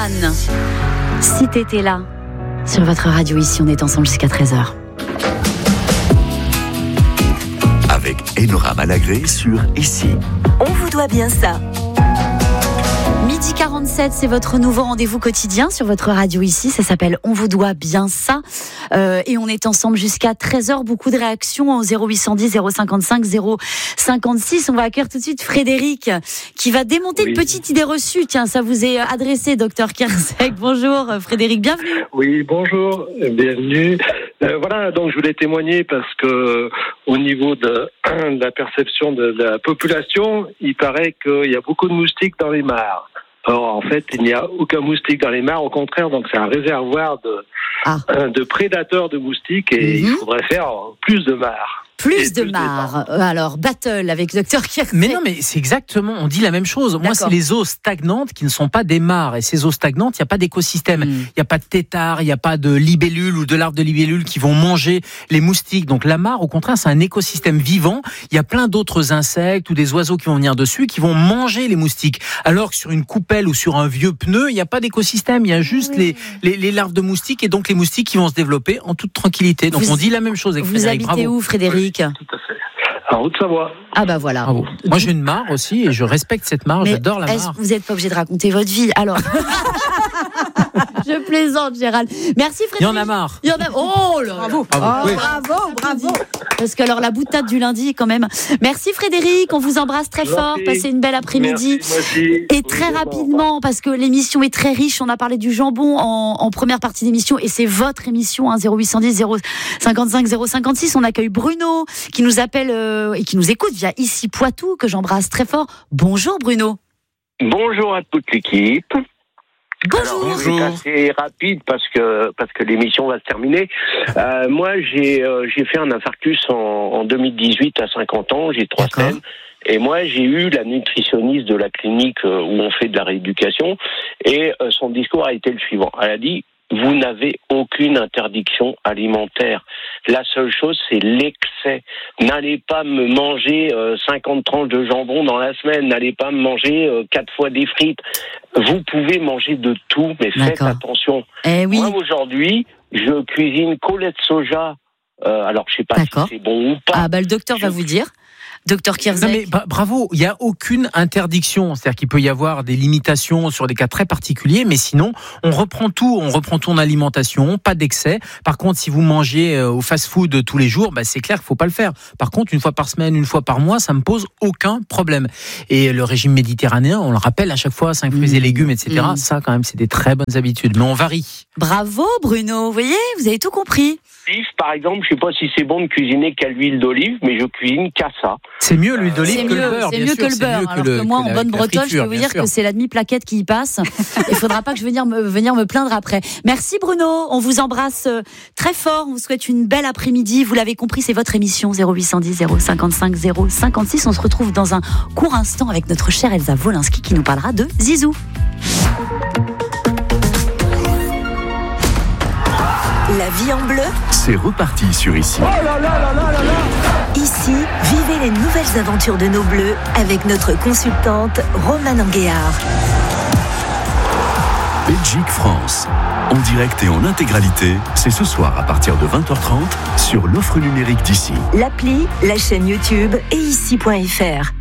Goldman. Si t'étais là, sur votre radio ici, on est ensemble jusqu'à 13h. Avec Enora Malagré sur Ici. On vous doit bien ça. Midi 47, c'est votre nouveau rendez-vous quotidien sur votre radio ici. Ça s'appelle On vous doit bien ça. Et on est ensemble jusqu'à 13h. Beaucoup de réactions au 0810 055 056. On va accueillir tout de suite Frédéric qui va démonter une petite idée reçue. Tiens, ça vous est adressé, docteur Kersek. Bonjour Frédéric, bienvenue. Oui, bonjour, bienvenue. Voilà, donc je voulais témoigner parce que au niveau de la perception de la population, il paraît qu'il y a beaucoup de moustiques dans les mares. Or, en fait, il n'y a aucun moustique dans les mares. Au contraire, donc c'est un réservoir de prédateurs de moustiques et il faudrait faire plus de mares. Plus de mares. Alors, battle avec Dr Kersek. Mais non, mais c'est exactement, on dit la même chose. Moi, c'est les eaux stagnantes qui ne sont pas des mares. Et ces eaux stagnantes, il n'y a pas d'écosystème. Il n'y a pas de têtards, il n'y a pas de libellules ou de larves de libellules qui vont manger les moustiques. Donc la mare, au contraire, c'est un écosystème vivant. Il y a plein d'autres insectes ou des oiseaux qui vont venir dessus, qui vont manger les moustiques. Alors que sur une coupelle ou sur un vieux pneu, il n'y a pas d'écosystème. Il y a juste les larves de moustiques et donc les moustiques qui vont se développer en toute tranquillité. Donc on dit la même chose avec Frédéric. Vous habitez où, Frédéric ? Tout à fait. En Haute-Savoie. Ah bah voilà. Bravo. Moi j'ai une mare aussi et je respecte cette mare, j'adore la mare. Vous n'êtes pas obligé de raconter votre vie, alors. Je plaisante, Gérald. Merci Frédéric. Il y en a marre. Oh là. Bravo. Bravo. Parce que alors la boutade du lundi quand même. Merci Frédéric, on vous embrasse très fort. Passez une belle après-midi. Merci. Et très rapidement, parce que l'émission est très riche, on a parlé du jambon en première partie d'émission et c'est votre émission, 0810 055 056. On accueille Bruno qui nous appelle et qui nous écoute via Ici Poitou, que j'embrasse très fort. Bonjour Bruno. Bonjour à toute l'équipe. Bonjour. Alors, c'est assez rapide parce que l'émission va se terminer. Moi, j'ai fait un infarctus en 2018 à 50 ans. J'ai 3 semaines. Et moi, j'ai eu la nutritionniste de la clinique où on fait de la rééducation. Et son discours a été le suivant. Elle a dit: vous n'avez aucune interdiction alimentaire. La seule chose, c'est l'excès. N'allez pas me manger 50 tranches de jambon dans la semaine. N'allez pas me manger 4 fois des frites. Vous pouvez manger de tout, mais faites attention. Moi, aujourd'hui, je cuisine collet de soja. Alors, je sais pas si c'est bon ou pas. Ah, le docteur va vous dire. Docteur Kersek. Non mais bravo, il n'y a aucune interdiction. C'est-à-dire qu'il peut y avoir des limitations sur des cas très particuliers, mais sinon, on reprend tout en alimentation, pas d'excès. Par contre, si vous mangez au fast-food tous les jours, c'est clair qu'il ne faut pas le faire. Par contre, une fois par semaine, une fois par mois, ça ne me pose aucun problème. Et le régime méditerranéen, on le rappelle à chaque fois, 5 fruits et légumes, etc. Ça, quand même, c'est des très bonnes habitudes. Mais on varie. Bravo Bruno, vous voyez, vous avez tout compris. Par exemple, je ne sais pas si c'est bon de cuisiner qu'à l'huile d'olive, mais je cuisine qu'à ça. C'est mieux l'huile d'olive que le beurre. C'est mieux que le beurre. Alors que moi, en bonne bretonne, je peux vous dire que c'est la demi-plaquette qui y passe. Il ne faudra pas que je venir me plaindre après. Merci Bruno, on vous embrasse très fort. On vous souhaite une belle après-midi. Vous l'avez compris, c'est votre émission 0810 055 056. On se retrouve dans un court instant avec notre chère Elsa Wolinski qui nous parlera de Zizou. La vie en bleu, c'est reparti sur Ici. Ici, vivez les nouvelles aventures de nos bleus avec notre consultante Romane Anguéard. Belgique-France. En direct et en intégralité, c'est ce soir à partir de 20h30 sur l'offre numérique d'Ici. L'appli, la chaîne YouTube et ici.fr.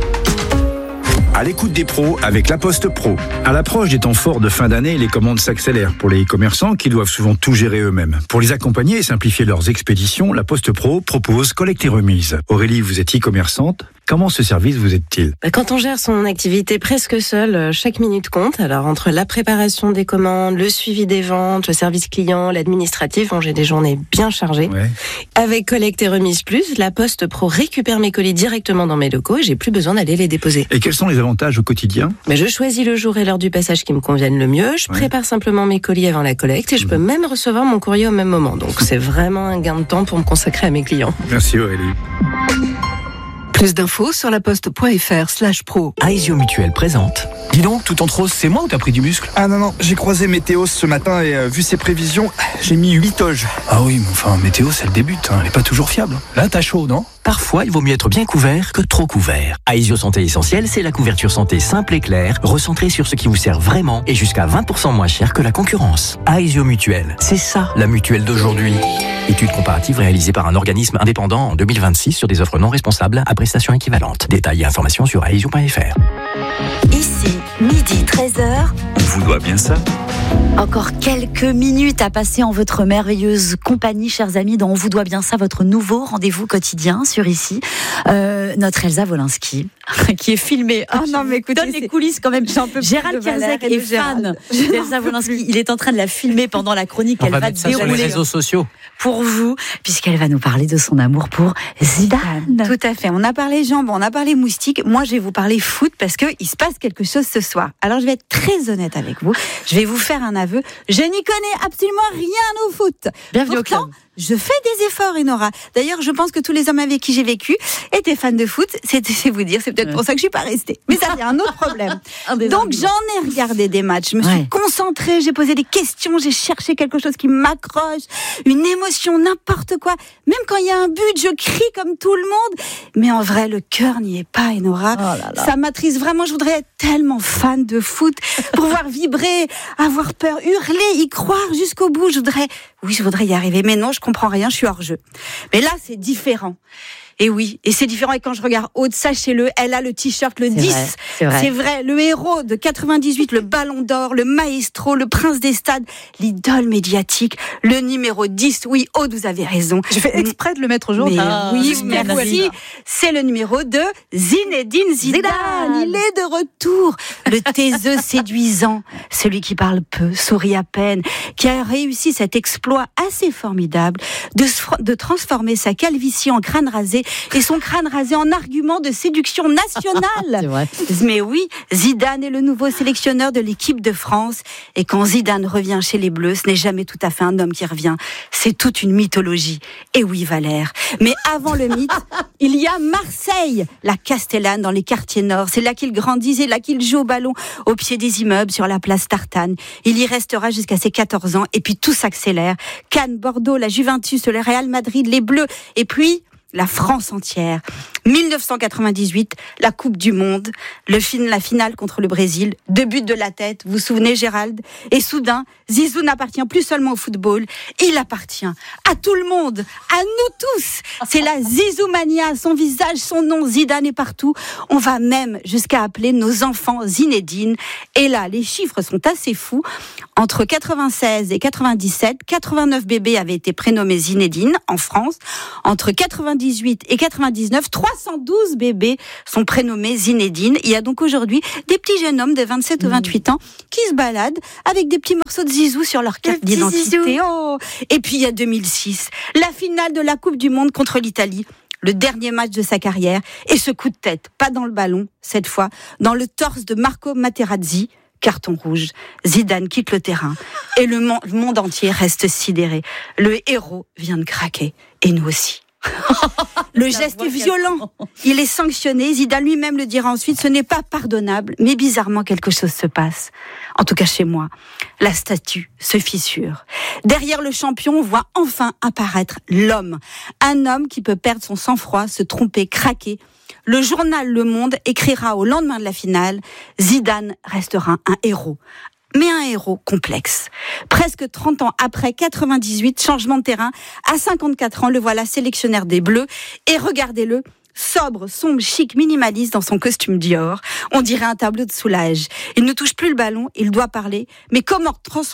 À l'écoute des pros avec La Poste Pro. À l'approche des temps forts de fin d'année, les commandes s'accélèrent pour les e-commerçants qui doivent souvent tout gérer eux-mêmes. Pour les accompagner et simplifier leurs expéditions, La Poste Pro propose collecte et remise. Aurélie, vous êtes e-commerçante. Comment ce service vous aide-t-il ? Quand on gère son activité presque seul, chaque minute compte. Alors entre la préparation des commandes, le suivi des ventes, le service client, l'administratif, j'ai des journées bien chargées. Ouais. Avec Collecte et Remise Plus, La Poste Pro récupère mes colis directement dans mes locaux et j'ai plus besoin d'aller les déposer. Et quels sont les avantages au quotidien ? Je choisis le jour et l'heure du passage qui me conviennent le mieux. Je prépare simplement mes colis avant la collecte et je peux même recevoir mon courrier au même moment. Donc c'est vraiment un gain de temps pour me consacrer à mes clients. Merci Aurélie. Plus d'infos sur laposte.fr/pro. Aesio Mutuel présente. Dis donc, tout en rose, c'est moi ou t'as pris du muscle? Ah non, j'ai croisé Météos ce matin et vu ses prévisions, j'ai mis 8 oges. Ah oui, mais enfin, Météos, elle débute, elle est pas toujours fiable. Là, t'as chaud, non? Parfois, il vaut mieux être bien couvert que trop couvert. Aesio Santé Essentielle, c'est la couverture santé simple et claire, recentrée sur ce qui vous sert vraiment et jusqu'à 20% moins cher que la concurrence. Aesio Mutuel, c'est ça la mutuelle d'aujourd'hui. Étude comparative réalisée par un organisme indépendant en 2026 sur des offres non responsables à prestations équivalentes. Détails et informations sur aesio.fr. Ici, midi 13h. On vous doit bien ça. Encore quelques minutes à passer en votre merveilleuse compagnie, chers amis, dans On vous doit bien ça, votre nouveau rendez-vous quotidien sur ici. Notre Elsa Wolinski, qui est filmée. Ah non, mais écoutez, donne les coulisses quand même. Gérald Kierzek est fan d'Elsa Wolinski. Il est en train de la filmer pendant la chronique. Elle va dérouler sur les réseaux sociaux pour vous, puisqu'elle va nous parler de son amour pour Zidane. Tout à fait. On a parlé jambes, on a parlé moustiques. Moi, je vais vous parler foot parce que il se passe quelque chose ce soir. Alors, je vais être très honnête avec vous. Je vais vous faire un aveu. Je n'y connais absolument rien au foot. Bienvenue au club. Je fais des efforts, Enora. D'ailleurs, je pense que tous les hommes avec qui j'ai vécu étaient fans de foot. C'est vous dire, c'est peut-être pour ça que je suis pas restée. Mais ça, c'est un autre problème. Donc, j'en ai regardé des matchs. Je me suis concentrée, j'ai posé des questions, j'ai cherché quelque chose qui m'accroche, une émotion, n'importe quoi. Même quand il y a un but, je crie comme tout le monde. Mais en vrai, le cœur n'y est pas, Enora. Oh là là. Ça m'attriste vraiment. Je voudrais être tellement fan de foot, pouvoir vibrer, avoir peur, hurler, y croire jusqu'au bout. Je voudrais y arriver. Mais non, je comprends rien, je suis hors jeu. Mais là, c'est différent. Et oui, et c'est différent. Et quand je regarde Aude, sachez-le, elle a le t-shirt, le 10. C'est vrai. Le héros de 98, le ballon d'or, le maestro, le prince des stades, l'idole médiatique, le numéro 10. Oui, Aude, vous avez raison. Je fais exprès de le mettre au jour. Oui, merci. C'est le numéro de Zinedine Zidane. Il est de retour. Le taiseux séduisant, celui qui parle peu, sourit à peine, qui a réussi cet exploit assez formidable de transformer sa calvitie en crâne rasé et son crâne rasé en argument de séduction nationale. Mais oui, Zidane est le nouveau sélectionneur de l'équipe de France. Et quand Zidane revient chez les Bleus, ce n'est jamais tout à fait un homme qui revient. C'est toute une mythologie. Et oui, Valère. Mais avant le mythe, il y a Marseille, la Castellane dans les quartiers nord. C'est là qu'il grandit, c'est là qu'il joue au ballon, au pied des immeubles, sur la place Tartane. Il y restera jusqu'à ses 14 ans. Et puis tout s'accélère. Cannes, Bordeaux, la Juventus, le Real Madrid, les Bleus. Et puis la France entière. 1998, la Coupe du Monde, la finale contre le Brésil, 2 buts de la tête, vous vous souvenez Gérald? Et soudain, Zizou n'appartient plus seulement au football, il appartient à tout le monde, à nous tous. C'est la Zizoumania, son visage, son nom, Zidane est partout. On va même jusqu'à appeler nos enfants Zinedine. Et là, les chiffres sont assez fous. Entre 96 et 97, 89 bébés avaient été prénommés Zinedine en France. Entre 98 et 99, 312 bébés sont prénommés Zinedine. Il y a donc aujourd'hui des petits jeunes hommes de 27 ou 28 ans qui se baladent avec des petits morceaux de Zizou sur leur carte d'identité. Oh. Et puis il y a 2006, la finale de la Coupe du Monde contre l'Italie. Le dernier match de sa carrière. Et ce coup de tête, pas dans le ballon, cette fois, dans le torse de Marco Materazzi. Carton rouge. Zidane quitte le terrain. Et le monde entier reste sidéré. Le héros vient de craquer. Et nous aussi. Le geste est violent. Il est sanctionné. Zidane lui-même le dira ensuite. Ce n'est pas pardonnable, mais bizarrement quelque chose se passe. En tout cas chez moi. La statue se fissure. Derrière le champion, on voit enfin apparaître l'homme. Un homme qui peut perdre son sang-froid, se tromper, craquer. Le journal Le Monde écrira au lendemain de la finale, Zidane restera un héros. Mais un héros complexe. Presque 30 ans après, 98, changement de terrain. À 54 ans, le voilà sélectionneur des Bleus. Et regardez-le, sobre, sombre, chic, minimaliste dans son costume Dior. On dirait un tableau de Soulage. Il ne touche plus le ballon, il doit parler. Mais comment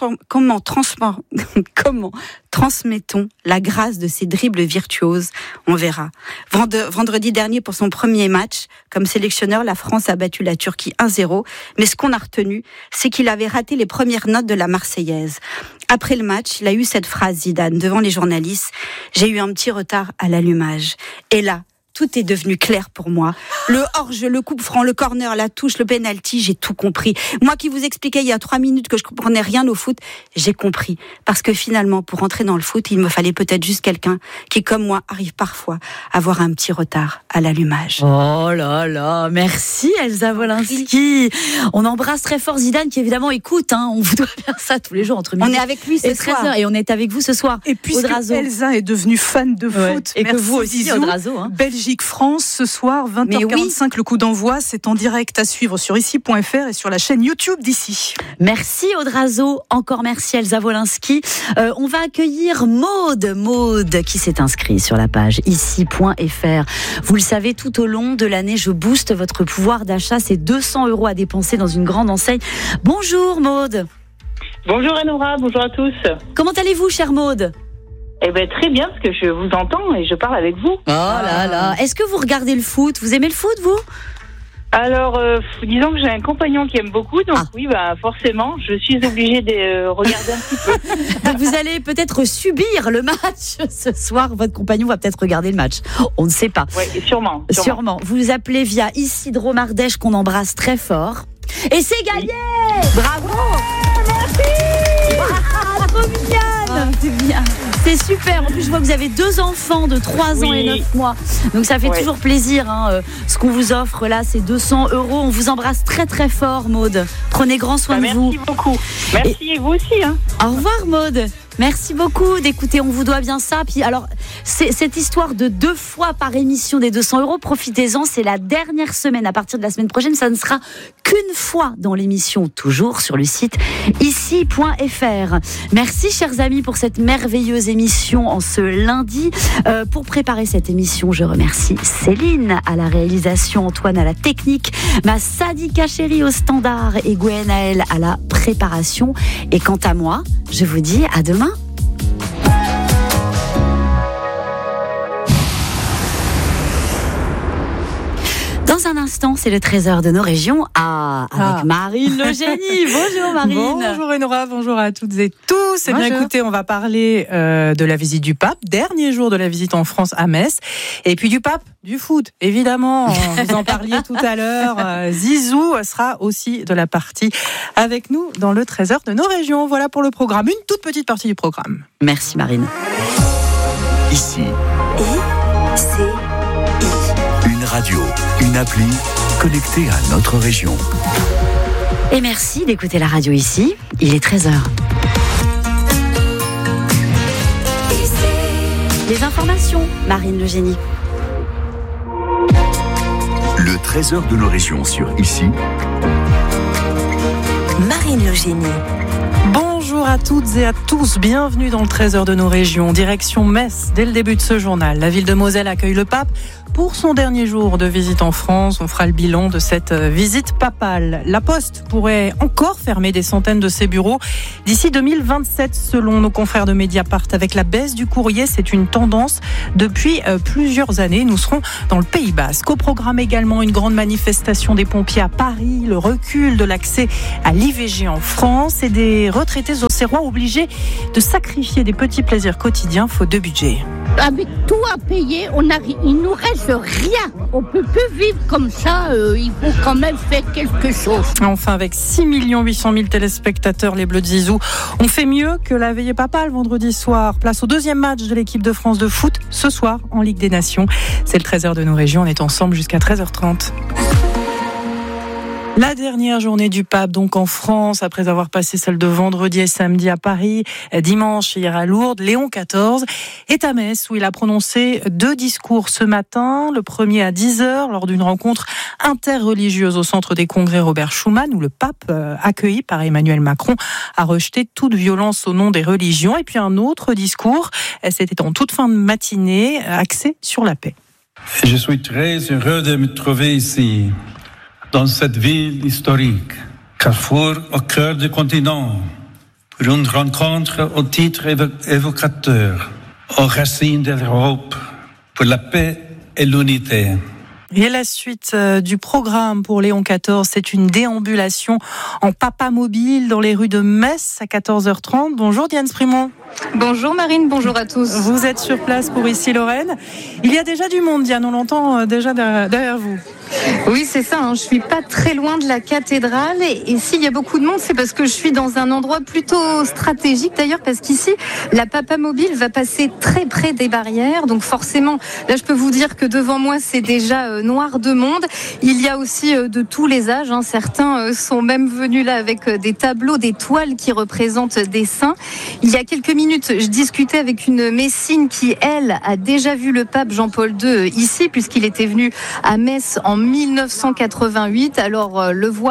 transmettons la grâce de ces dribbles virtuoses? On verra. Vendredi dernier, pour son premier match, comme sélectionneur, la France a battu la Turquie 1-0. Mais ce qu'on a retenu, c'est qu'il avait raté les premières notes de la Marseillaise. Après le match, il a eu cette phrase, Zidane, devant les journalistes. J'ai eu un petit retard à l'allumage. Et là, tout est devenu clair pour moi. Le hors-jeu, le coup-franc, le corner, la touche, le penalty, j'ai tout compris. Moi qui vous expliquais il y a 3 minutes que je comprenais rien au foot, j'ai compris. Parce que finalement, pour entrer dans le foot, il me fallait peut-être juste quelqu'un qui, comme moi, arrive parfois à avoir un petit retard à l'allumage. Oh là là, merci Elsa Wolinski. On embrasse très fort Zidane qui évidemment écoute, on vous doit bien ça tous les jours entre midi. On est avec lui ce soir. 13h, et on est avec vous ce soir. Et puisque Elsa est devenue fan de foot, et que vous aussi, Odrazo. Belgique-France, ce soir, 20h45, le coup d'envoi, c'est en direct à suivre sur ici.fr et sur la chaîne YouTube d'Ici. Merci Odrazo, encore merci Elsa Wolinski. On va accueillir Maude qui s'est inscrite sur la page ici.fr. Vous le savez, tout au long de l'année, je booste votre pouvoir d'achat. C'est 200 € à dépenser dans une grande enseigne. Bonjour Maude. Bonjour Anora, bonjour à tous. Comment allez-vous, chère Maude ? Eh bien, très bien, parce que je vous entends et je parle avec vous. Oh là là. Est-ce que vous regardez le foot ? Vous aimez le foot, vous ? Alors, disons que j'ai un compagnon qui aime beaucoup, donc oui, forcément, je suis obligée de regarder un petit peu. Donc vous allez peut-être subir le match ce soir. Votre compagnon va peut-être regarder le match. On ne sait pas. Oui, sûrement. Vous nous appelez via Isidro Mardèche, qu'on embrasse très fort. Et c'est gagné. Bravo. Merci. Trop mignonne. C'est bien. C'est super. En plus, je vois que vous avez 2 enfants de 3 ans et 9 mois. Donc, ça fait toujours plaisir. Ce qu'on vous offre là, c'est 200 €. On vous embrasse très, très fort, Maude. Prenez grand soin de vous. Merci beaucoup. Merci, et vous aussi. Au revoir, Maude. Merci beaucoup d'écouter On vous doit bien ça. Puis alors, cette histoire de 2 fois par émission des 200 €, profitez-en, c'est la dernière semaine. À partir de la semaine prochaine, ça ne sera qu'une fois dans l'émission, toujours sur le site ici.fr. Merci, chers amis, pour cette merveilleuse émission en ce lundi. Pour préparer cette émission, je remercie Céline à la réalisation, Antoine à la technique, ma Sadika chérie au standard et Gwenaël à la préparation. Et quant à moi, je vous dis à demain. Dans un instant, c'est le trésor de nos régions avec Marine Le Génie. Bonjour Marine. Bonjour Enora, bonjour à toutes et tous. Eh bien écoutez, on va parler de la visite du pape, dernier jour de la visite en France à Metz. Et puis du pape, du foot, évidemment. Vous en parliez tout à l'heure. Zizou sera aussi de la partie avec nous dans le trésor de nos régions. Voilà pour le programme, une toute petite partie du programme. Merci Marine. Ici. Une radio, une appli connectée à notre région. Et merci d'écouter la radio ici. Il est 13h. Les informations, Marine Le Génie. Le trésor de nos régions sur Ici. Marine Le Génie. Bonjour à toutes et à tous, bienvenue dans le trésor de nos régions. Direction Metz, dès le début de ce journal. La ville de Moselle accueille le pape pour son dernier jour de visite en France. On fera le bilan de cette visite papale. La Poste pourrait encore fermer des centaines de ses bureaux d'ici 2027, selon nos confrères de Mediapart. Avec la baisse du courrier, c'est une tendance depuis plusieurs années. Nous serons dans le Pays Basque. Au programme également une grande manifestation des pompiers à Paris, le recul de l'accès à l'IVG en France et des retraités auxerrois obligés de sacrifier des petits plaisirs quotidiens faute de budget. Avec tout à payer, il nous reste rien. On peut plus vivre comme ça. Il faut quand même faire quelque chose. Enfin, avec 6 800 000 téléspectateurs, les Bleus de Zizou ont fait mieux que la veillée papale vendredi soir. Place au 2e match de l'équipe de France de foot ce soir en Ligue des Nations. C'est le trésor de nos régions. On est ensemble jusqu'à 13h30. La dernière journée du pape, donc en France, après avoir passé celle de vendredi et samedi à Paris, dimanche hier à Lourdes, Léon XIV est à Metz où il a prononcé 2 discours ce matin. Le premier à 10h lors d'une rencontre interreligieuse au centre des congrès Robert Schuman où le pape, accueilli par Emmanuel Macron, a rejeté toute violence au nom des religions. Et puis un autre discours, c'était en toute fin de matinée, axé sur la paix. Je suis très heureux de me trouver ici, dans cette ville historique, carrefour au cœur du continent, pour une rencontre au titre évocateur, aux racines de l'Europe, pour la paix et l'unité. Et la suite du programme pour Léon XIV, c'est une déambulation en papa mobile dans les rues de Metz à 14h30. Bonjour Diane Sprimont. Bonjour Marine, bonjour à tous. Vous êtes sur place pour Issy-Lorraine. Il y a déjà du monde, Diane, on l'entend déjà derrière vous. Oui, c'est ça, je suis pas très loin de la cathédrale et s'il y a beaucoup de monde, c'est parce que je suis dans un endroit plutôt stratégique d'ailleurs, parce qu'ici, la papa mobile va passer très près des barrières, donc forcément, là je peux vous dire que devant moi, c'est déjà noir de monde. Il y a aussi de tous les âges, certains sont même venus là avec des tableaux, des toiles qui représentent des saints. Il y a quelques minutes, je discutais avec une Messine qui, elle, a déjà vu le pape Jean-Paul II ici, puisqu'il était venu à Metz en 1988. Alors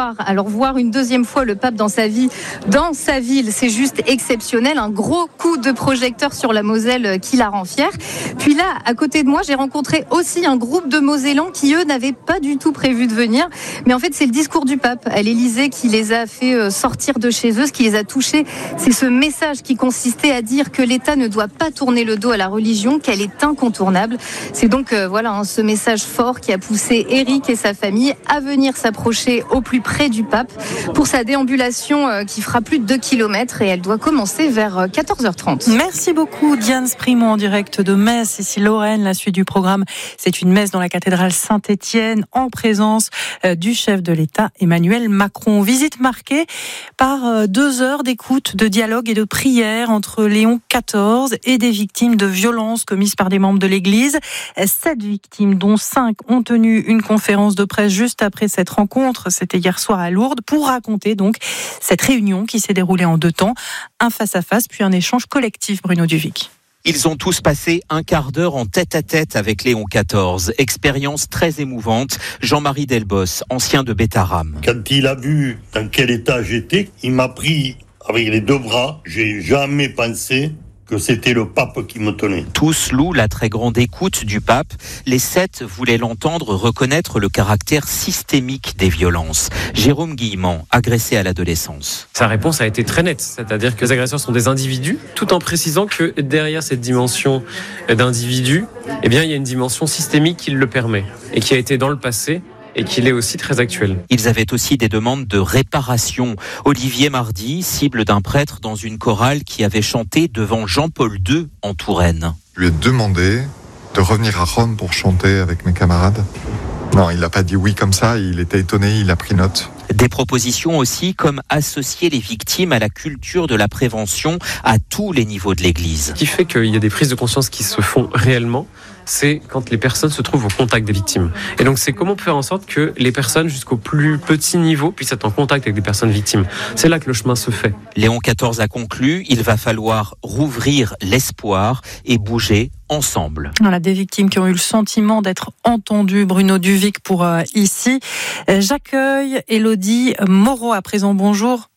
voir une deuxième fois le pape dans sa vie, dans sa ville, c'est juste exceptionnel. Un gros coup de projecteur sur la Moselle qui la rend fière. Puis là, à côté de moi, j'ai rencontré aussi un groupe de Mosellans qui, eux, n'avaient pas du tout prévu de venir. Mais en fait, c'est le discours du pape à l'Élysée qui les a fait sortir de chez eux. Ce qui les a touchés, c'est ce message qui consistait à dire que l'État ne doit pas tourner le dos à la religion, qu'elle est incontournable. C'est donc ce message fort qui a poussé Éric et sa famille à venir s'approcher au plus près du pape pour sa déambulation qui fera plus de 2 km et elle doit commencer vers 14h30. Merci beaucoup Diane Sprimont en direct de Metz, ici Lorraine. La suite du programme, c'est une messe dans la cathédrale Saint-Étienne en présence du chef de l'État Emmanuel Macron. Visite marquée par 2 heures d'écoute, de dialogue et de prière entre Léon XIV et des victimes de violences commises par des membres de l'Église. 7 victimes, dont 5 ont tenu une conférence de presse juste après cette rencontre. C'était hier soir à Lourdes pour raconter donc cette réunion qui s'est déroulée en 2 temps. Un face-à-face puis un échange collectif, Bruno Duvic. Ils ont tous passé un quart d'heure en tête-à-tête avec Léon XIV. Expérience très émouvante. Jean-Marie Delbos, ancien de Bétaram. Quand il a vu dans quel état j'étais, il m'a pris avec les 2 bras. J'ai jamais pensé que c'était le pape qui me tenait. Tous louent la très grande écoute du pape. Les 7 voulaient l'entendre reconnaître le caractère systémique des violences. Jérôme Guillemant, agressé à l'adolescence. Sa réponse a été très nette, c'est-à-dire que les agresseurs sont des individus, tout en précisant que derrière cette dimension d'individu, il y a une dimension systémique qui le permet et qui a été dans le passé et qu'il est aussi très actuel. Ils avaient aussi des demandes de réparation. Olivier Mardy, cible d'un prêtre dans une chorale qui avait chanté devant Jean-Paul II en Touraine. Je lui ai demandé de revenir à Rome pour chanter avec mes camarades. Non, il n'a pas dit oui comme ça, il était étonné, il a pris note. Des propositions aussi comme associer les victimes à la culture de la prévention à tous les niveaux de l'Église. Ce qui fait qu'il y a des prises de conscience qui se font réellement, c'est quand les personnes se trouvent au contact des victimes. Et donc c'est comment faire en sorte que les personnes jusqu'au plus petit niveau puissent être en contact avec des personnes victimes. C'est là que le chemin se fait. Léon XIV a conclu, il va falloir rouvrir l'espoir et bouger ensemble. Voilà, des victimes qui ont eu le sentiment d'être entendues. Bruno Duvic pour ici. J'accueille Élodie Moreau à présent. Bonjour.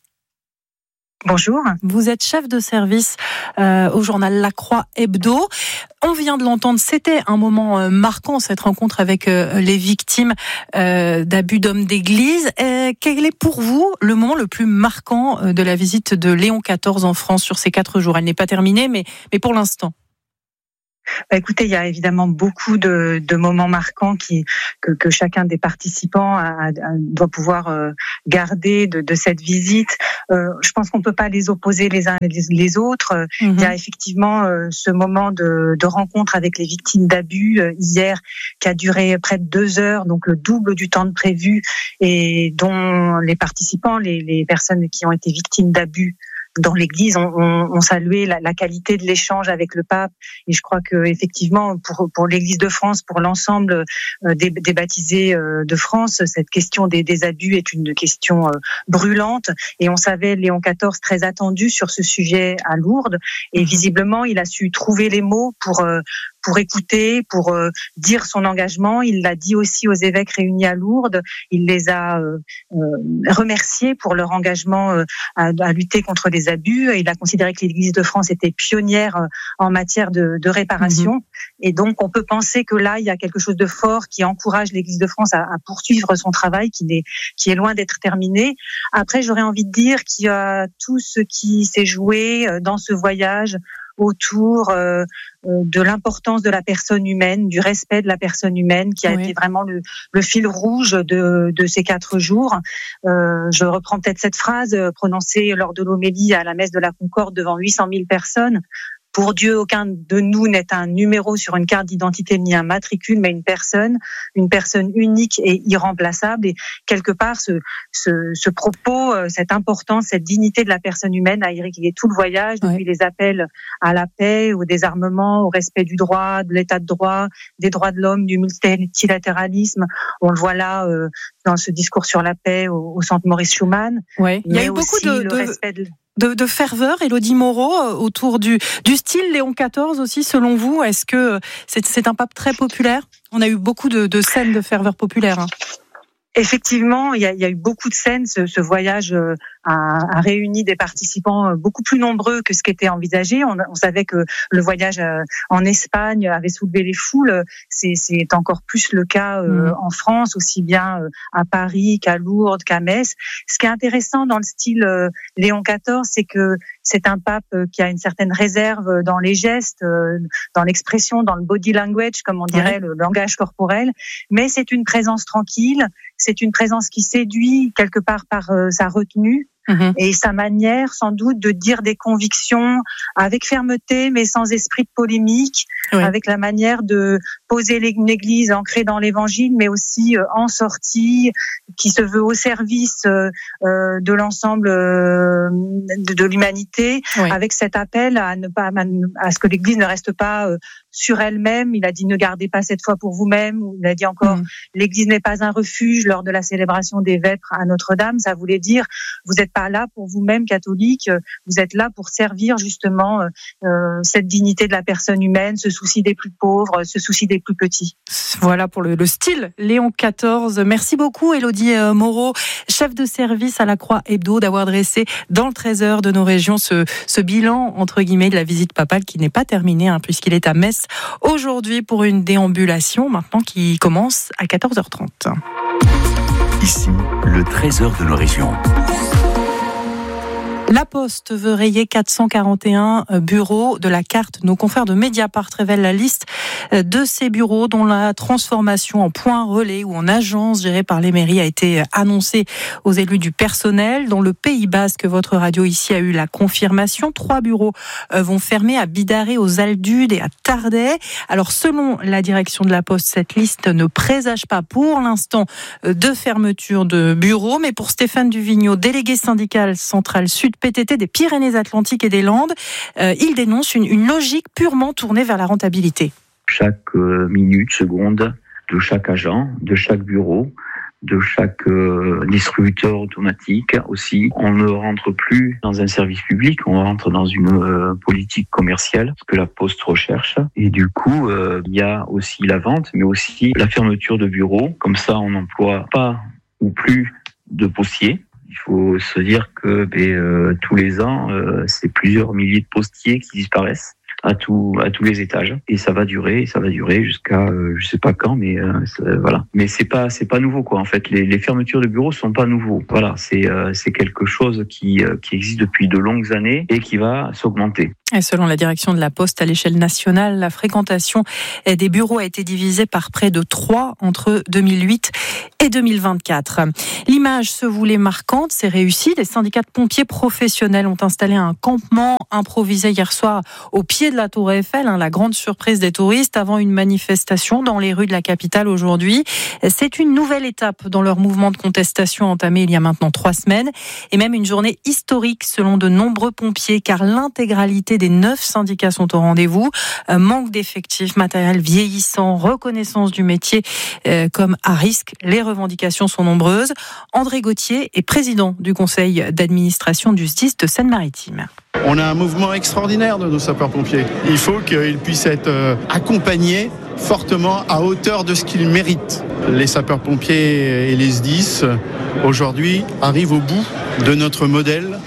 Bonjour. Vous êtes chef de service au journal La Croix Hebdo. On vient de l'entendre, c'était un moment marquant, cette rencontre avec les victimes d'abus d'hommes d'église. Quel est pour vous le moment le plus marquant de la visite de Léon XIV en France sur ces 4 jours ? Elle n'est pas terminée, mais pour l'instant. Écoutez, il y a évidemment beaucoup de moments marquants que chacun des participants doit pouvoir garder de cette visite. Je pense qu'on peut pas les opposer les uns les autres. Il y a effectivement ce moment de rencontre avec les victimes d'abus hier qui a duré près de 2 heures, donc le double du temps de prévu, et dont les participants, les personnes qui ont été victimes d'abus dans l'Église, on saluait la qualité de l'échange avec le pape, et je crois que effectivement pour l'Église de France, pour l'ensemble des baptisés de France, cette question des abus est une question brûlante, et on savait Léon XIV très attendu sur ce sujet à Lourdes, et visiblement il a su trouver les mots pour écouter, pour dire son engagement. Il l'a dit aussi aux évêques réunis à Lourdes. Il les a remerciés pour leur engagement à lutter contre les abus. Il a considéré que l'Église de France était pionnière en matière de réparation. Et donc, on peut penser que là, il y a quelque chose de fort qui encourage l'Église de France à poursuivre son travail qui est loin d'être terminé. Après, j'aurais envie de dire qu'il y a tout ce qui s'est joué dans ce voyage autour de l'importance de la personne humaine, du respect de la personne humaine, qui a été vraiment le fil rouge de ces 4 jours. Je reprends peut-être cette phrase prononcée lors de l'homélie à la messe de la Concorde devant 800 000 personnes. Pour Dieu, aucun de nous n'est un numéro sur une carte d'identité ni un matricule, mais une personne unique et irremplaçable. Et quelque part, ce propos, cette importance, cette dignité de la personne humaine a irrigué tout le voyage, depuis les appels à la paix, au désarmement, au respect du droit, de l'état de droit, des droits de l'homme, du multilatéralisme. On le voit là dans ce discours sur la paix au centre Maurice Schumann. Ouais. Il y a eu beaucoup de ferveur, Élodie Moreau, autour du style Léon XIV aussi, selon vous. Est-ce que c'est un pape très populaire ? On a eu beaucoup de scènes de ferveur populaire. Effectivement, il y a eu beaucoup de scènes. Ce voyage a réuni des participants beaucoup plus nombreux que ce qui était envisagé. On savait que le voyage en Espagne avait soulevé les foules. C'est encore plus le cas en France, aussi bien à Paris qu'à Lourdes, qu'à Metz. Ce qui est intéressant dans le style Léon XIV, c'est que c'est un pape qui a une certaine réserve dans les gestes, dans l'expression, dans le body language, comme on dirait, le langage corporel. Mais c'est une présence tranquille, c'est une présence qui séduit quelque part par sa retenue. Et sa manière, sans doute, de dire des convictions avec fermeté, mais sans esprit de polémique, avec la manière de poser une église ancrée dans l'évangile, mais aussi en sortie, qui se veut au service de l'ensemble de l'humanité, avec cet appel à ce que l'église ne reste pas sur elle-même. Il a dit: ne gardez pas cette foi pour vous-même. Il a dit encore: l'église n'est pas un refuge. Lors de la célébration des vêpres à Notre-Dame, ça voulait dire: vous n'êtes pas là pour vous-même, catholique, vous êtes là pour servir justement cette dignité de la personne humaine, ce souci des plus pauvres, ce souci des plus petits. Voilà pour le style Léon XIV. Merci beaucoup Élodie Moreau, chef de service à la Croix Hebdo, d'avoir dressé dans le 13h de nos régions ce bilan entre guillemets de la visite papale qui n'est pas terminée puisqu'il est à Metz aujourd'hui pour une déambulation maintenant qui commence à 14h30. Ici, le 13h de nos régions. La Poste veut rayer 441 bureaux de la carte. Nos confrères de Mediapart révèlent la liste de ces bureaux dont la transformation en point relais ou en agence gérée par les mairies a été annoncée aux élus du personnel. Dans le Pays Basque, votre radio ici a eu la confirmation. 3 bureaux vont fermer à Bidarré, aux Aldudes et à Tardais. Alors selon la direction de la Poste, cette liste ne présage pas pour l'instant de fermeture de bureaux. Mais pour Stéphane Duvigneau, délégué syndical central Sud PTT des Pyrénées-Atlantiques et des Landes, il dénonce une logique purement tournée vers la rentabilité. Chaque minute, seconde de chaque agent, de chaque bureau, de chaque distributeur automatique aussi. On ne rentre plus dans un service public, on rentre dans une politique commerciale, ce que la Poste recherche. Et du coup, il y a aussi la vente, mais aussi la fermeture de bureaux. Comme ça, on n'emploie pas ou plus de postiers. Il faut se dire que tous les ans, c'est plusieurs milliers de postiers qui disparaissent à tous les étages, et ça va durer jusqu'à je sais pas quand, mais voilà. Mais c'est pas nouveau quoi. En fait, les fermetures de bureaux sont pas nouveaux. Voilà, c'est quelque chose qui existe depuis de longues années et qui va s'augmenter. Et selon la direction de la Poste à l'échelle nationale, la fréquentation des bureaux a été divisée par près de 3 entre 2008 et 2024. L'image se voulait marquante, c'est réussi. Les syndicats de pompiers professionnels ont installé un campement improvisé hier soir au pied de la Tour Eiffel, la grande surprise des touristes avant une manifestation dans les rues de la capitale aujourd'hui. C'est une nouvelle étape dans leur mouvement de contestation entamé il y a maintenant 3 semaines et même une journée historique selon de nombreux pompiers car l'intégralité des 9 syndicats sont au rendez-vous. Manque d'effectifs, matériel vieillissant, reconnaissance du métier comme à risque. Les revendications sont nombreuses. André Gauthier est président du conseil d'administration du SDIS de Seine-Maritime. On a un mouvement extraordinaire de nos sapeurs-pompiers. Il faut qu'ils puissent être accompagnés fortement à hauteur de ce qu'ils méritent. Les sapeurs-pompiers et les SDIS, aujourd'hui, arrivent au bout de notre modèle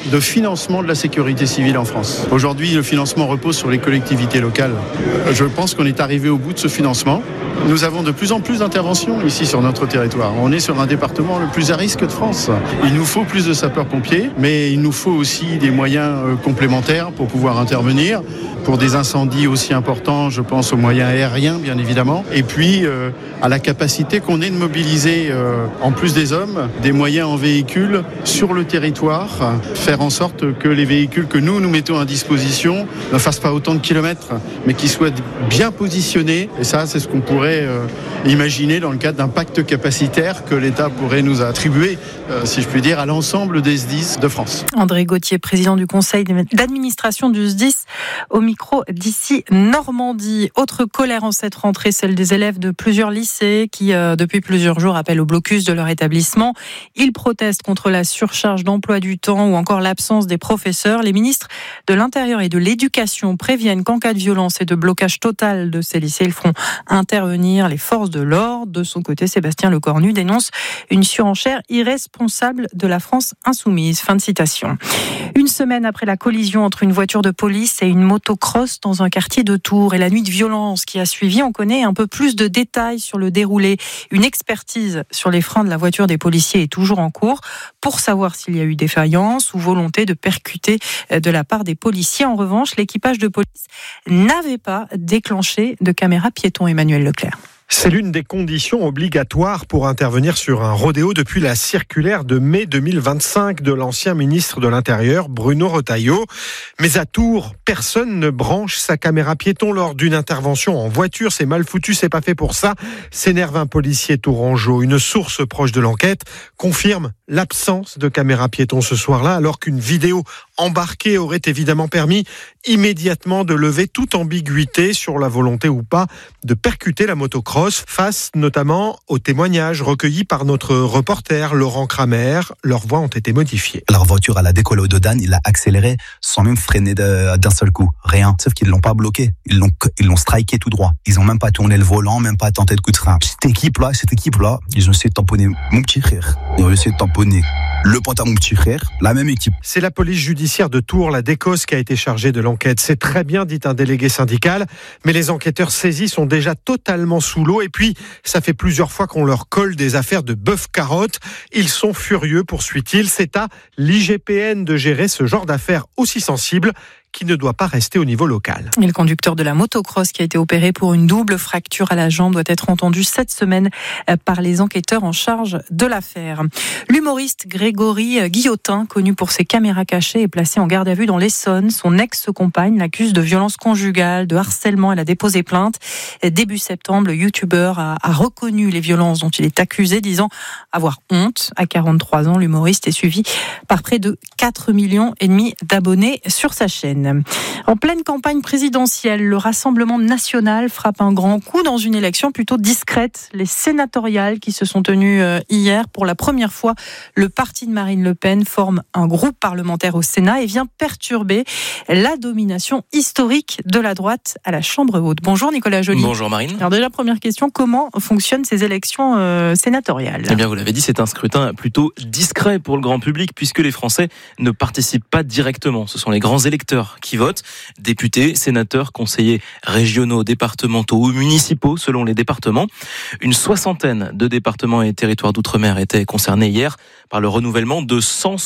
de financement de la sécurité civile en France. Aujourd'hui, le financement repose sur les collectivités locales. Je pense qu'on est arrivé au bout de ce financement. Nous avons de plus en plus d'interventions ici sur notre territoire. On est sur un département le plus à risque de France. Il nous faut plus de sapeurs-pompiers, mais il nous faut aussi des moyens complémentaires pour pouvoir intervenir. Pour des incendies aussi importants, je pense aux moyens aériens, bien évidemment. Et puis, à la capacité qu'on ait de mobiliser, en plus des hommes, des moyens en véhicule sur le territoire. Faire en sorte que les véhicules que nous mettons à disposition ne fassent pas autant de kilomètres, mais qu'ils soient bien positionnés. Et ça, c'est ce qu'on pourrait imaginer dans le cadre d'un pacte capacitaire que l'État pourrait nous attribuer, si je puis dire, à l'ensemble des SDIS de France. André Gauthier, président du conseil d'administration du SDIS, au micro d'ici Normandie. Autre colère en cette rentrée, celle des élèves de plusieurs lycées qui, depuis plusieurs jours, appellent au blocus de leur établissement. Ils protestent contre la surcharge d'emploi du temps ou encore l'absence des professeurs. Les ministres de l'Intérieur et de l'Éducation préviennent qu'en cas de violence et de blocage total de ces lycées, ils feront intervenir les forces de l'ordre. De son côté, Sébastien Lecornu dénonce une surenchère irresponsable de la France insoumise. Fin de citation. Une semaine après la collision entre une voiture de police et une motocross dans un quartier de Tours et la nuit de violence qui a suivi, on connaît un peu plus de détails sur le déroulé. Une expertise sur les freins de la voiture des policiers est toujours en cours pour savoir s'il y a eu défaillance ou volonté de percuter de la part des policiers. En revanche, l'équipage de police n'avait pas déclenché de caméra piéton. Emmanuel Leclerc. C'est l'une des conditions obligatoires pour intervenir sur un rodéo depuis la circulaire de mai 2025 de l'ancien ministre de l'Intérieur, Bruno Retailleau. Mais à Tours, personne ne branche sa caméra piéton lors d'une intervention en voiture. C'est mal foutu, c'est pas fait pour ça, s'énerve un policier tourangeau. Une source proche de l'enquête confirme l'absence de caméra piéton ce soir-là, alors qu'une vidéo embarquée aurait évidemment permis immédiatement de lever toute ambiguïté sur la volonté ou pas de percuter la motocross, face notamment aux témoignages recueillis par notre reporter Laurent Kramer. Leurs voix ont été modifiées. Leur voiture, elle a décollé au Dodan, il a accéléré sans même freiner d'un seul coup. Rien. Sauf qu'ils l'ont pas bloqué. Ils l'ont striké tout droit. Ils ont même pas tourné le volant, même pas tenté de coup de frein. Cette équipe-là, ils ont essayé de tamponner mon petit frère. Ils ont essayé de tamponner le pote à mon petit frère, la même équipe. C'est la police judiciaire de Tours, la DECOS, qui a été chargée de l'enquête. C'est très bien, dit un délégué syndical, mais les enquêteurs saisis sont déjà totalement sous l'eau. Et puis, ça fait plusieurs fois qu'on leur colle des affaires de bœuf-carotte. Ils sont furieux, poursuit-il. C'est à l'IGPN de gérer ce genre d'affaires aussi sensibles, qui ne doit pas rester au niveau local. Et le conducteur de la motocross qui a été opéré pour une double fracture à la jambe doit être entendu cette semaine par les enquêteurs en charge de l'affaire. L'humoriste Grégory Guillotin, connu pour ses caméras cachées, est placé en garde à vue dans l'Essonne. Son ex-compagne l'accuse de violence conjugale, de harcèlement. Elle a déposé plainte. Début septembre, le youtubeur a reconnu les violences dont il est accusé, disant avoir honte. À 43 ans, l'humoriste est suivi par près de 4,5 millions d'abonnés sur sa chaîne. En pleine campagne présidentielle, le Rassemblement national frappe un grand coup dans une élection plutôt discrète. Les sénatoriales qui se sont tenues hier, pour la première fois, le parti de Marine Le Pen forme un groupe parlementaire au Sénat et vient perturber la domination historique de la droite à la Chambre haute. Bonjour Nicolas Joly. Bonjour Marine. Alors déjà, première question, comment fonctionnent ces élections sénatoriales ? Eh bien, vous l'avez dit, c'est un scrutin plutôt discret pour le grand public puisque les Français ne participent pas directement. Ce sont les grands électeurs qui votent, députés, sénateurs, conseillers régionaux, départementaux ou municipaux selon les départements. Une soixantaine de départements et territoires d'outre-mer étaient concernés hier par le renouvellement de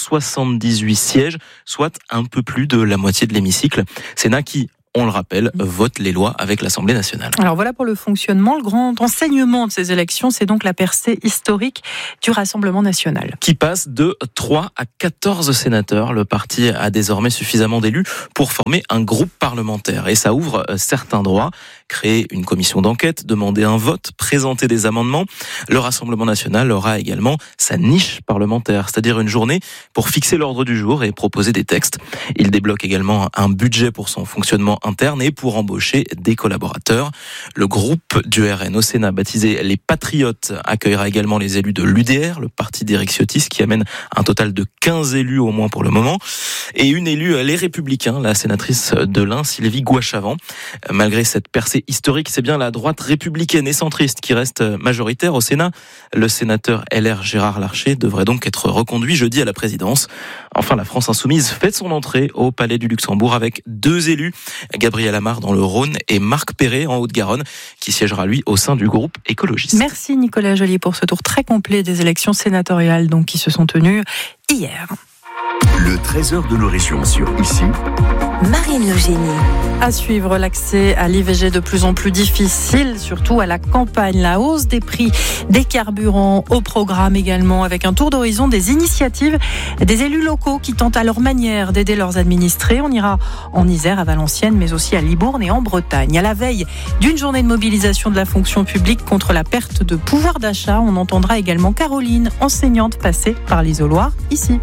178 sièges, soit un peu plus de la moitié de l'hémicycle. Sénat qui, on le rappelle, vote les lois avec l'Assemblée nationale. Alors voilà pour le fonctionnement. Le grand enseignement de ces élections, c'est donc la percée historique du Rassemblement national. Qui passe de 3 à 14 sénateurs. Le parti a désormais suffisamment d'élus pour former un groupe parlementaire. Et ça ouvre certains droits. Créer une commission d'enquête, demander un vote, présenter des amendements. Le Rassemblement national aura également sa niche parlementaire, c'est-à-dire une journée pour fixer l'ordre du jour et proposer des textes. Il débloque également un budget pour son fonctionnement interne et pour embaucher des collaborateurs. Le groupe du RN au Sénat, baptisé les Patriotes, accueillera également les élus de l'UDR, le parti d'Éric Ciotti, qui amène un total de 15 élus au moins pour le moment. Et une élue, les Républicains, la sénatrice de l'Ain, Sylvie Gouachavant. Malgré cette percée historique, c'est bien la droite républicaine et centriste qui reste majoritaire au Sénat. Le sénateur LR Gérard Larcher devrait donc être reconduit jeudi à la présidence. Enfin, la France Insoumise fait son entrée au Palais du Luxembourg avec 2 élus, Gabriel Amar dans le Rhône et Marc Perret en Haute-Garonne, qui siégera lui au sein du groupe écologiste. Merci Nicolas Joly pour ce tour très complet des élections sénatoriales donc, qui se sont tenues hier. Le trésor de nos régions sur Ici. Marine Eugénie. À suivre, l'accès à l'IVG de plus en plus difficile, surtout à la campagne. La hausse des prix des carburants au programme également, avec un tour d'horizon des initiatives des élus locaux qui tentent à leur manière d'aider leurs administrés. On ira en Isère, à Valenciennes, mais aussi à Libourne et en Bretagne. À la veille d'une journée de mobilisation de la fonction publique contre la perte de pouvoir d'achat, on entendra également Caroline, enseignante passée par l'isoloir ici.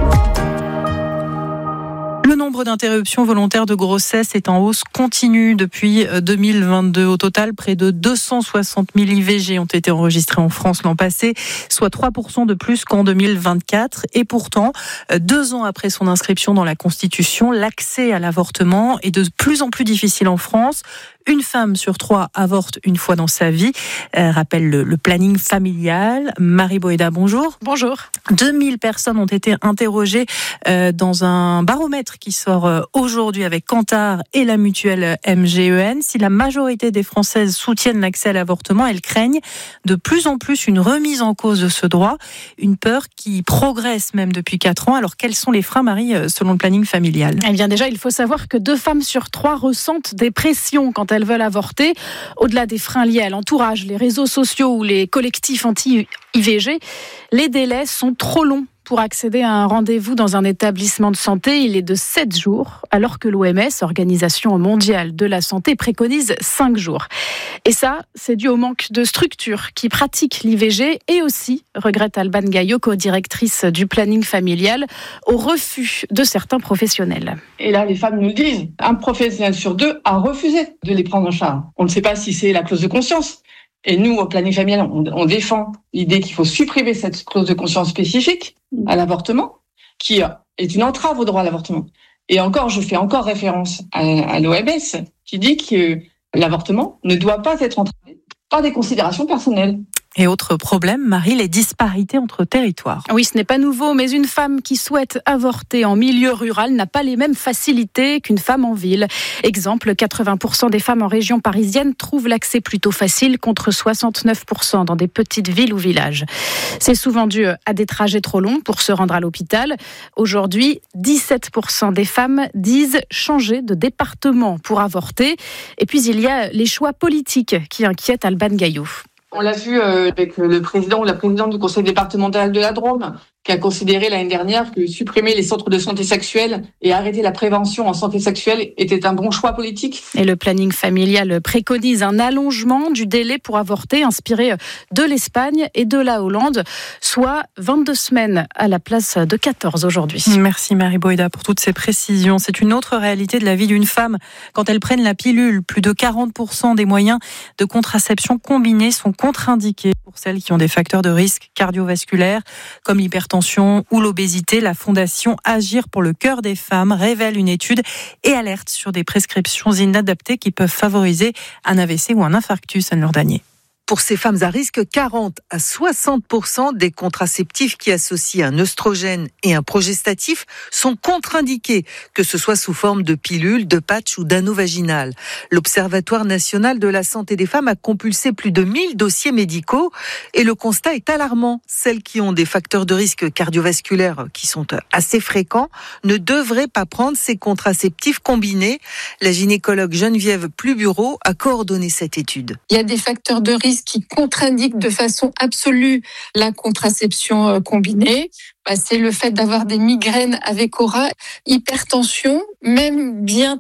Le nombre d'interruptions volontaires de grossesse est en hausse continue depuis 2022. Au total, près de 260 000 IVG ont été enregistrés en France l'an passé, soit 3% de plus qu'en 2024. Et pourtant, 2 ans après son inscription dans la Constitution, l'accès à l'avortement est de plus en plus difficile en France. Une femme sur 3 avorte une fois dans sa vie, rappelle le planning familial. Marie Boéda, bonjour. Bonjour. 2000 personnes ont été interrogées dans un baromètre qui sort aujourd'hui avec Kantar et la mutuelle MGEN. Si la majorité des Françaises soutiennent l'accès à l'avortement, elles craignent de plus en plus une remise en cause de ce droit, une peur qui progresse même depuis 4 ans. Alors quels sont les freins, Marie, selon le planning familial ? Eh bien déjà, il faut savoir que 2 femmes sur 3 ressentent des pressions quand elles veulent avorter. Au-delà des freins liés à l'entourage, les réseaux sociaux ou les collectifs anti-IVG, les délais sont trop longs pour accéder à un rendez-vous dans un établissement de santé. Il est de 7 jours, alors que l'OMS, Organisation mondiale de la santé, préconise 5 jours. Et ça, c'est dû au manque de structures qui pratiquent l'IVG et aussi, regrette Alban Gaillot, co-directrice du planning familial, au refus de certains professionnels. Et là, les femmes nous le disent, un professionnel sur 2 a refusé de les prendre en charge. On ne sait pas si c'est la clause de conscience. Et nous, au planning familial, on défend l'idée qu'il faut supprimer cette clause de conscience spécifique à l'avortement, qui est une entrave au droit à l'avortement. Et encore, je fais encore référence à l'OMS, qui dit que l'avortement ne doit pas être entravé par des considérations personnelles. Et autre problème, Marie, les disparités entre territoires. Oui, ce n'est pas nouveau, mais une femme qui souhaite avorter en milieu rural n'a pas les mêmes facilités qu'une femme en ville. Exemple, 80% des femmes en région parisienne trouvent l'accès plutôt facile, contre 69% dans des petites villes ou villages. C'est souvent dû à des trajets trop longs pour se rendre à l'hôpital. Aujourd'hui, 17% des femmes disent changer de département pour avorter. Et puis, il y a les choix politiques qui inquiètent Alban Gaillot. On l'a vu avec le président ou la présidente du conseil départemental de la Drôme, qui a considéré l'année dernière que supprimer les centres de santé sexuelle et arrêter la prévention en santé sexuelle était un bon choix politique. Et le planning familial préconise un allongement du délai pour avorter, inspiré de l'Espagne et de la Hollande, soit 22 semaines à la place de 14 aujourd'hui. Merci Marie Boéda pour toutes ces précisions. C'est une autre réalité de la vie d'une femme. Quand elles prennent la pilule, plus de 40% des moyens de contraception combinés sont contre-indiqués pour celles qui ont des facteurs de risque cardiovasculaires, comme l'hypertension ou l'obésité. La fondation Agir pour le cœur des femmes révèle une étude et alerte sur des prescriptions inadaptées qui peuvent favoriser un AVC ou un infarctus, Anne Lourdanier. Pour ces femmes à risque, 40 à 60% des contraceptifs qui associent un œstrogène et un progestatif sont contre-indiqués, que ce soit sous forme de pilules, de patch ou d'anneau vaginal. L'Observatoire national de la santé des femmes a compulsé plus de 1000 dossiers médicaux et le constat est alarmant. Celles qui ont des facteurs de risque cardiovasculaires qui sont assez fréquents ne devraient pas prendre ces contraceptifs combinés. La gynécologue Geneviève Plubureau a coordonné cette étude. Il y a des facteurs de risque qui contre-indiquent de façon absolue la contraception combinée. C'est le fait d'avoir des migraines avec aura, hypertension, même bien